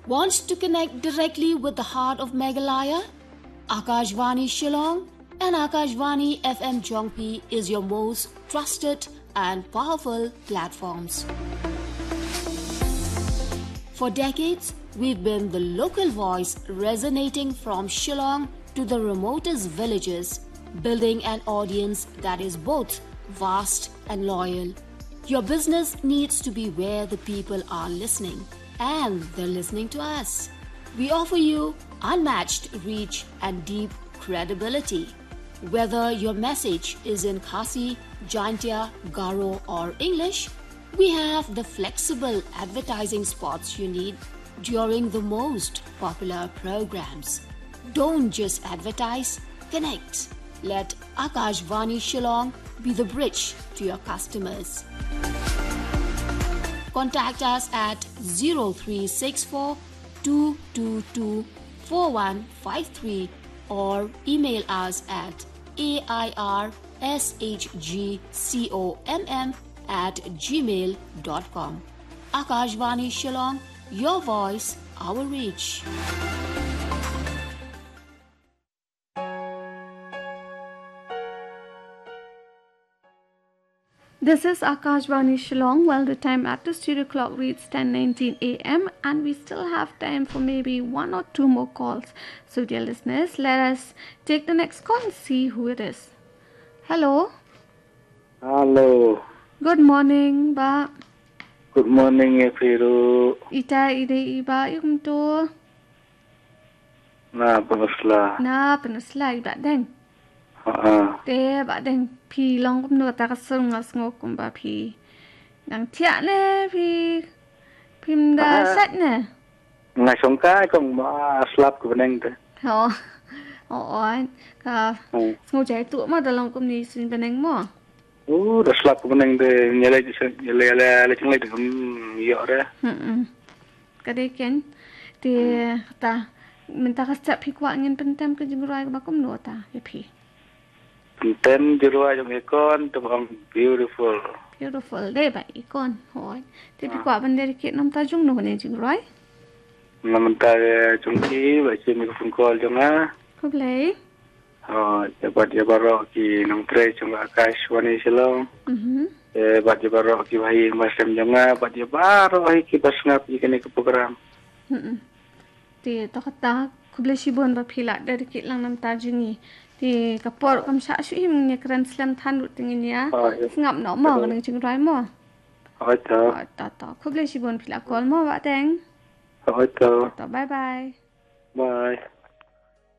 Wants to connect directly with the heart of Meghalaya? Akashvani Shillong and Akashvani FM Jongpi is your most trusted and powerful platforms. For decades, we've been the local voice resonating from Shillong to the remotest villages, building an audience that is both vast and loyal. Your business needs to be where the people are listening, and they're listening to us. We offer you unmatched reach and deep credibility. Whether your message is in Khasi, Jaintia, Garo or English, we have the flexible advertising spots you need during the most popular programs. Don't just advertise, connect. Let Akashvani Shillong be the bridge to your customers. Contact us at 0364 222 4153 or email us at airshgcomm@gmail.com. Akashvani Shillong, your voice, our reach. This is Akashvani Shillong. Well, the time at the studio clock reads 10:19 a.m. and we still have time for maybe one or two more calls. So, dear listeners, let us take the next call and see who it is. Hello. Hello. Good morning, ba. Good morning, Efiru. Ita ide iba yung to. Na penusla. Na penusla iba deng. Te ba deng pi long kum no ta ka sung as ngok kum ba pi. Nang tia ne pi pim da sat ne. Ngai songka kong ma slap ko neng te. Ho. Oi ka ngô trái tụ mà da long kum ni sin beneng mo. Da slap ko neng te nyele chung le kum yo re. Ka de ken te ta min ta ka sa pi kwa ngin pentem ke jingrai ba kum no ta ye pi. Ten jurua jong ekon to bang beautiful. Beautiful day ba ikon hoi. Te pi kwa ban de ke nam ta jung no ne jingrai. Nam ta chung ki ba chi mi phone call jong a. Khub lei. Bat ya baro ki nang tre chung Akashvani Shillong. Bat ya baro ki bhai masam jong a bat ya baro hi ki bas ngap ki ne program. Te to kata khub lei sibon ba phila de ke lang nam ta jingi. Thì kapor kam sa shu him ne kran slam than ru tingin ya ngap no mo kan ching rai mo ta khub le sibon phila call mo ba teng ta bye bye.